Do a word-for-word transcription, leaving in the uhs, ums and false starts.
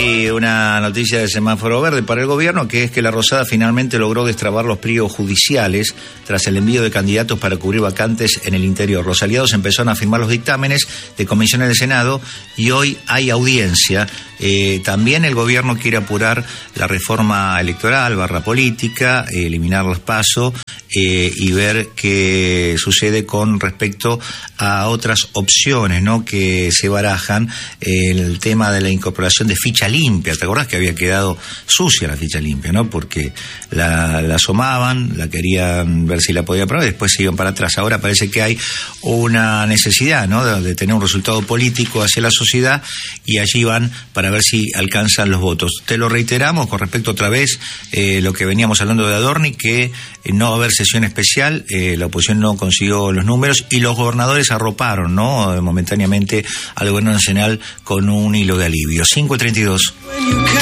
hay una noticia de semáforo verde para el gobierno, que es que la Rosada finalmente logró destrabar los pliegos judiciales tras el envío de candidatos para cubrir vacantes en el interior. Los aliados empezaron a firmar los dictámenes de comisiones del Senado y hoy hay audiencia. Eh, también el gobierno quiere apurar la reforma electoral, barra política, eh, eliminar los pasos eh, y ver qué sucede con respecto a otras opciones, ¿no?, que se barajan. Eh, el tema de la incorporación de ficha limpia. ¿Te acordás que había quedado sucia la ficha limpia, no? Porque la, la asomaban, la querían ver si la podía aprobar y después se iban para atrás. Ahora parece que hay una necesidad, ¿no?, de, de tener un resultado político hacia la sociedad y allí van para ver si alcanzan los votos. Te lo reiteramos con respecto otra vez eh, lo que veníamos hablando de Adorni, que eh, no va a haber sesión especial, eh, la oposición no consiguió los números y los gobernadores arroparon, ¿no?, momentáneamente al gobierno nacional con un hilo de alivio. cinco treinta y dos.